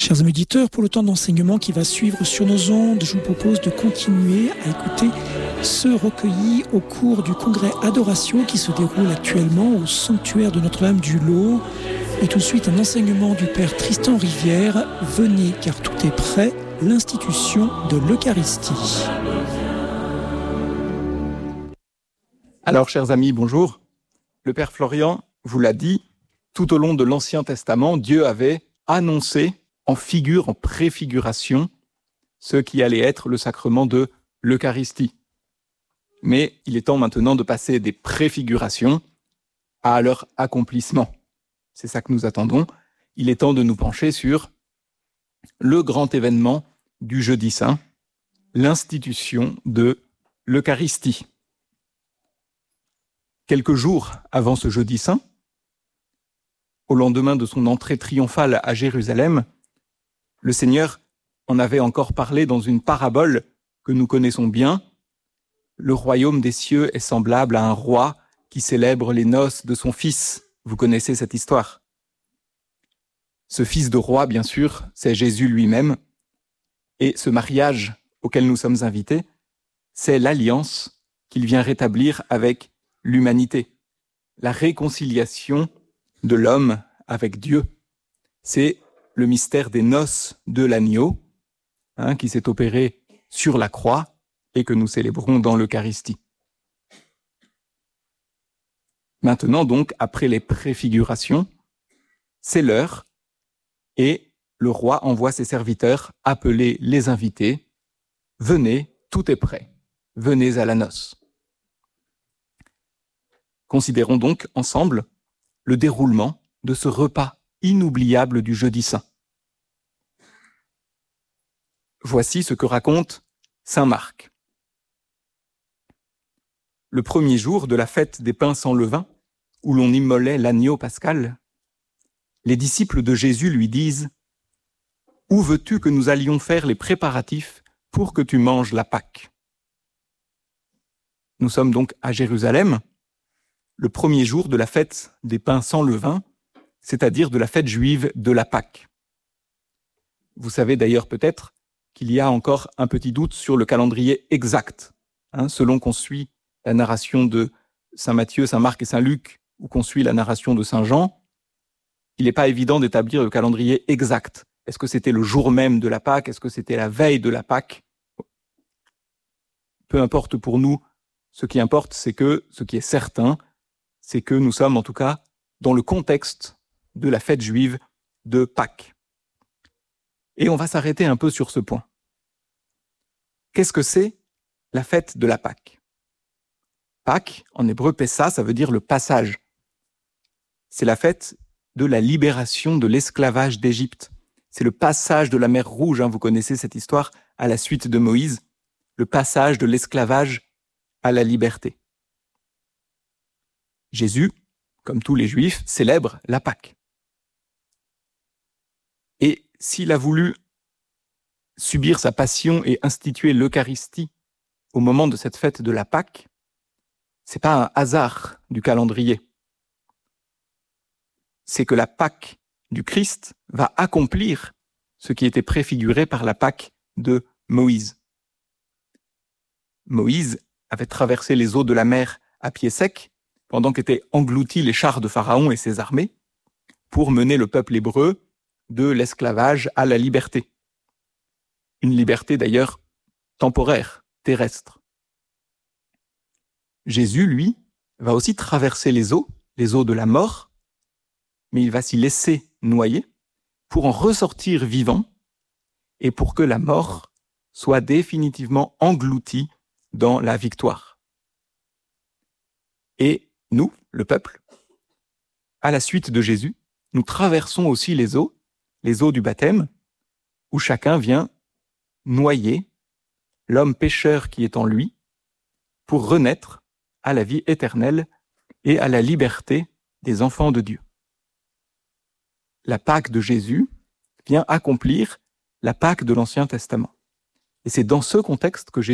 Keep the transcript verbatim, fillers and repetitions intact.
Chers amis auditeurs, pour le temps d'enseignement qui va suivre sur nos ondes, je vous propose de continuer à écouter ce recueilli au cours du congrès Adoration qui se déroule actuellement au sanctuaire de Notre-Dame du Lot. Et tout de suite, un enseignement du Père Tristan Rivière. Venez, car tout est prêt, l'institution de l'Eucharistie. Alors, chers amis, bonjour. Le Père Florian vous l'a dit, tout au long de l'Ancien Testament, Dieu avait annoncé en figure, en préfiguration, ce qui allait être le sacrement de l'Eucharistie. Mais il est temps maintenant de passer des préfigurations à leur accomplissement. C'est ça que nous attendons. Il est temps de nous pencher sur le grand événement du Jeudi Saint, l'institution de l'Eucharistie. Quelques jours avant ce Jeudi Saint, au lendemain de son entrée triomphale à Jérusalem, le Seigneur en avait encore parlé dans une parabole que nous connaissons bien. Le royaume des cieux est semblable à un roi qui célèbre les noces de son fils. Vous connaissez cette histoire. Ce fils de roi, bien sûr, c'est Jésus lui-même. Et ce mariage auquel nous sommes invités, c'est l'alliance qu'il vient rétablir avec l'humanité. La réconciliation de l'homme avec Dieu. C'est le mystère des noces de l'agneau, hein, qui s'est opéré sur la croix et que nous célébrons dans l'Eucharistie. Maintenant donc, après les préfigurations, c'est l'heure et le roi envoie ses serviteurs appeler les invités. Venez, tout est prêt. Venez à la noce. Considérons donc ensemble le déroulement de ce repas inoubliable du Jeudi Saint. Voici ce que raconte saint Marc. Le premier jour de la fête des pains sans levain, où l'on immolait l'agneau pascal, les disciples de Jésus lui disent « Où veux-tu que nous allions faire les préparatifs pour que tu manges la Pâque ?» Nous sommes donc à Jérusalem, le premier jour de la fête des pains sans levain, c'est-à-dire de la fête juive de la Pâque. Vous savez d'ailleurs peut-être qu'il y a encore un petit doute sur le calendrier exact, hein, selon qu'on suit la narration de saint Matthieu, saint Marc et saint Luc, ou qu'on suit la narration de saint Jean. Il n'est pas évident d'établir le calendrier exact. Est-ce que c'était le jour même de la Pâque? Est-ce que c'était la veille de la Pâque? Peu importe pour nous, ce qui importe, c'est que, ce qui est certain, c'est que nous sommes en tout cas dans le contexte de la fête juive de Pâques. Et on va s'arrêter un peu sur ce point. Qu'est-ce que c'est la fête de la Pâque? Pâques, en hébreu, Pessa, ça veut dire le passage. C'est la fête de la libération de l'esclavage d'Égypte. C'est le passage de la mer Rouge, hein, vous connaissez cette histoire, à la suite de Moïse, le passage de l'esclavage à la liberté. Jésus, comme tous les Juifs, célèbre la Pâque. Et s'il a voulu subir sa passion et instituer l'Eucharistie au moment de cette fête de la Pâque, c'est pas un hasard du calendrier. C'est que la Pâque du Christ va accomplir ce qui était préfiguré par la Pâque de Moïse. Moïse avait traversé les eaux de la mer à pied sec, pendant qu'étaient engloutis les chars de Pharaon et ses armées, pour mener le peuple hébreu de l'esclavage à la liberté. Une liberté d'ailleurs temporaire, terrestre. Jésus, lui, va aussi traverser les eaux, les eaux de la mort, mais il va s'y laisser noyer pour en ressortir vivant et pour que la mort soit définitivement engloutie dans la victoire. Et nous, le peuple, à la suite de Jésus, nous traversons aussi les eaux, les eaux du baptême, où chacun vient noyer l'homme pécheur qui est en lui pour renaître à la vie éternelle et à la liberté des enfants de Dieu. La Pâque de Jésus vient accomplir la Pâque de l'Ancien Testament. Et c'est dans ce contexte que Jésus